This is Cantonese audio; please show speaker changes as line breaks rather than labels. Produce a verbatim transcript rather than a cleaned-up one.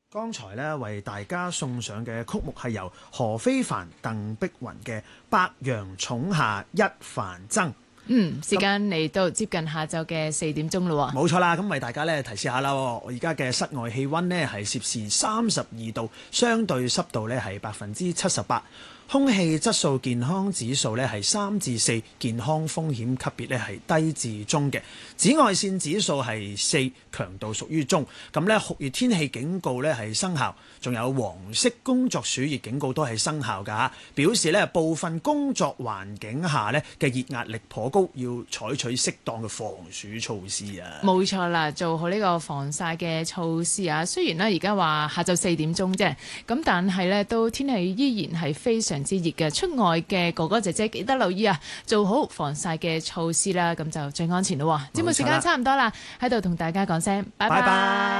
剛才咧為大家送上嘅曲目係由何非凡、鄧碧雲嘅《白楊塚下一帆爭》。
嗯，時間嚟到接近下晝嘅四點鐘咯。
冇錯啦，咁為大家咧提示下啦，我而家嘅室外氣溫呢係攝氏三十二度，相對濕度呢係百分之七十八。空氣質素健康指數呢係三至四，健康風險級別呢係低至中嘅。紫外線指數係四，強度屬於中。咁呢酷熱天氣警告呢係生效，仲有黃色工作暑熱警告都係生效㗎，表示呢部分工作環境下呢嘅熱壓力頗高，要採取適當嘅防暑措施啊。
冇錯啦，做好呢個防曬嘅措施啊。雖然呢而家話下晝四點鐘啫，咁但係呢都天氣依然係非常之熱嘅，出外嘅哥哥姐姐記得留意啊，做好防曬嘅措施啦，咁就最安全咯。節目時間差唔多啦，喺度同大家講聲拜拜。拜拜。